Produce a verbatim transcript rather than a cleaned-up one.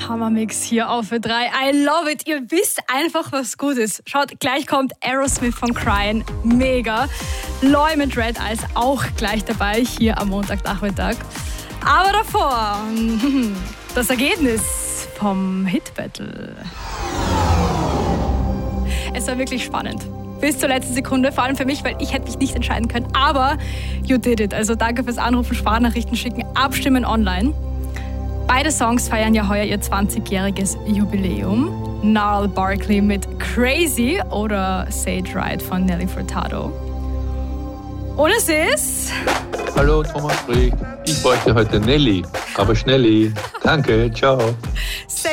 Hammermix hier auf Ö drei. I love it. Ihr wisst einfach, was gut ist. Schaut, gleich kommt Aerosmith von Crying. Mega. Loy mit Red Eyes auch gleich dabei hier am Montagnachmittag. Aber davor das Ergebnis vom Hit Battle. Es war wirklich spannend. Bis zur letzten Sekunde, vor allem für mich, weil ich hätte mich nicht entscheiden können. Aber you did it. Also danke fürs Anrufen, Sprachnachrichten schicken, abstimmen online. Beide Songs feiern ja heuer ihr zwanzigjähriges Jubiläum. Gnarls Barkley mit Crazy oder Sage Ride von Nelly Furtado. Und es ist... Hallo, Thomas Frick. Ich bräuchte heute Nelly, aber Schnelli. Danke, ciao.